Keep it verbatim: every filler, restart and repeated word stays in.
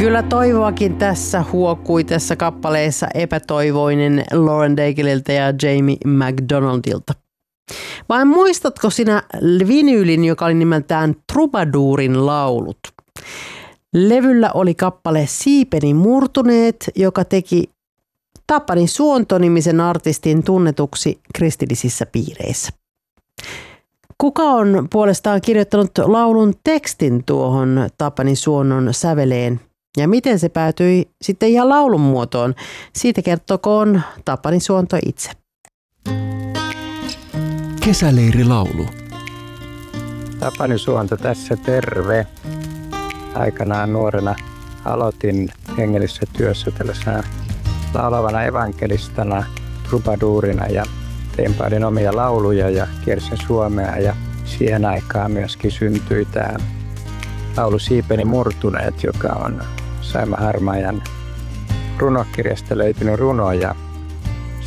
Kyllä toivoakin tässä huokui tässä kappaleessa epätoivoinen Lauren Daigleilta ja Jamie McDonaldilta. Vai muistatko sinä vinyylin, joka oli nimeltään Troubadourin laulut? Levyllä oli kappale Siipeni murtuneet, joka teki Tapani Suonto-nimisen artistin tunnetuksi kristillisissä piireissä. Kuka on puolestaan kirjoittanut laulun tekstin tuohon Tapani Suonnon säveleen ja miten se päätyi sitten ihan laulun muotoon? Siitä kertokoon Tapani Suonto itse. Kesäleirilaulu. Tapani Suonto tässä, terve. Aikanaan nuorena aloitin hengellisessä työssä tällaisena laulavana evankelistana, trubaduurina ja tein paljon omia lauluja ja kiersin Suomea ja siihen aikaan myöskin syntyi tämä laulu Siipeni murtuneet, joka on Saima Harmaajan runokirjasta löytynyt runo ja